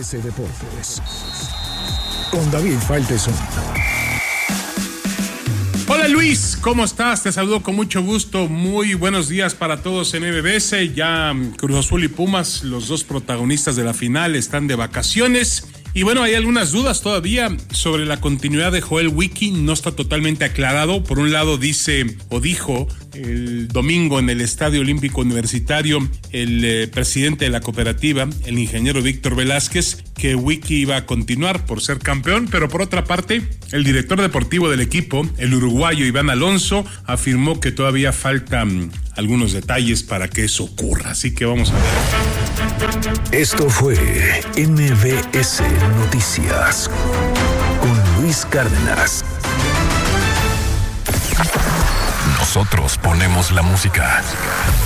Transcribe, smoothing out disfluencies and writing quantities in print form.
MBS Deportes con David Faitelson. Hola Luis, ¿cómo estás? Te saludo con mucho gusto. Muy buenos días para todos en MBS. Ya Cruz Azul y Pumas, los dos protagonistas de la final, están de vacaciones. Y bueno, hay algunas dudas todavía sobre la continuidad de Joel Wiki. No está totalmente aclarado. Por un lado dijo el domingo en el Estadio Olímpico Universitario el presidente de la cooperativa, el ingeniero Víctor Velázquez, que Wiki iba a continuar por ser campeón, pero por otra parte, el director deportivo del equipo, el uruguayo Iván Alonso, afirmó que todavía faltan algunos detalles para que eso ocurra. Así que vamos a ver. Esto fue MBS Noticias con Luis Cárdenas. Nosotros ponemos la música.